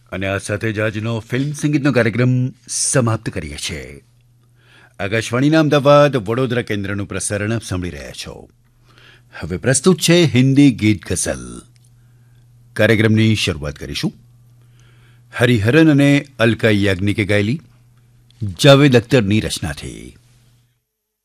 અને આ સાથે જ આજનો ફિલ્મ સંગીતનો કાર્યક્રમ સમાપ્ત કરીએ છીએ. આકાશવાણીના અમદાવાદ વડોદરા કેન્દ્રનું પ્રસારણ આપ સાંભળી રહ્યા છો. હવે પ્રસ્તુત છે હિન્દી ગીત ગઝલ. કાર્યક્રમની શરૂઆત કરીશું હરિહરન અને અલકા યાજ્ઞિકે ગાયેલી જાવેદ અખ્તરની રચનાથી.